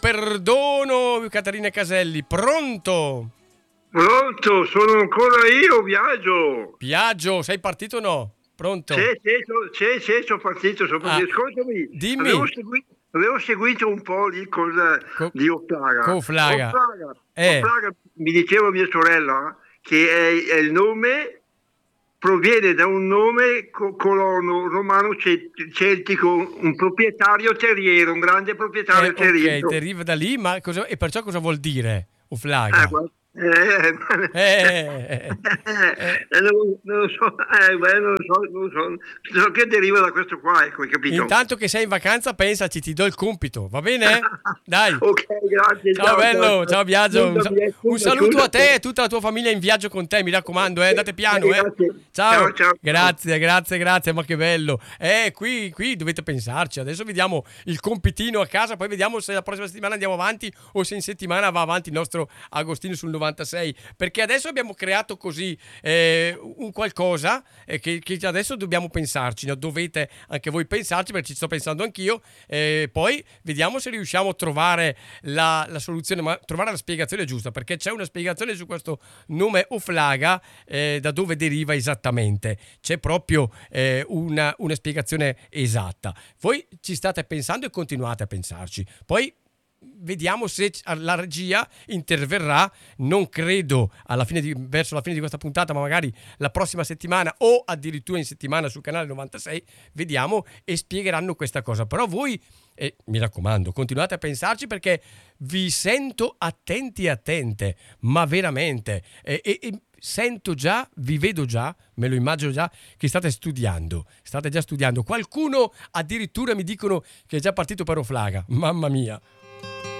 perdono Caterina Caselli. Pronto? Pronto, sono ancora io, Biagio, sei partito o no? Pronto? Sì, sono partito. Ascoltami, dimmi. avevo seguito un po' lì di Oflaga. Oflaga. Oflaga, mi diceva mia sorella che è il nome, proviene da un nome colono romano celtico, un proprietario terriero, un grande proprietario terriero. Ok, deriva da lì, ma e perciò cosa vuol dire Oflaga? Non lo so, so che deriva da questo qua, ecco, hai capito? Intanto che sei in vacanza, pensaci, ti do il compito, va bene? Dai. Ok, grazie. Ciao bello, ciao Biagio. Un saluto a te e tutta la tua famiglia in viaggio con te, mi raccomando, andate piano, Grazie. Ciao. Ciao. Grazie, ma che bello. Qui dovete pensarci. Adesso vediamo il compitino a casa, poi vediamo se la prossima settimana andiamo avanti o se in settimana va avanti il nostro Agostino sul 96, perché adesso abbiamo creato così un qualcosa che adesso dobbiamo pensarci, no? Dovete anche voi pensarci, perché ci sto pensando anch'io, poi vediamo se riusciamo a trovare la soluzione, ma trovare la spiegazione giusta, perché c'è una spiegazione su questo nome Oflaga, da dove deriva esattamente, c'è proprio una spiegazione esatta. Voi ci state pensando e continuate a pensarci, poi vediamo se la regia interverrà. Non credo verso la fine di questa puntata, ma magari la prossima settimana o addirittura in settimana sul canale 96 vediamo e spiegheranno questa cosa. Però voi, mi raccomando, continuate a pensarci, perché vi sento attenti e attente, ma veramente, e sento già, vi vedo già, me lo immagino già che state già studiando. Qualcuno addirittura mi dicono che è già partito per Oflaga. Mamma mia.